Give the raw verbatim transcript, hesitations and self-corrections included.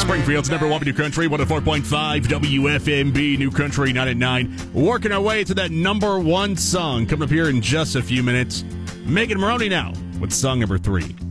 Springfield's number one New Country, one oh four point five W F M B, New Country nine at nine. Working our way to that number one song. Coming up here in just a few minutes. Megan Maroney now with song number three.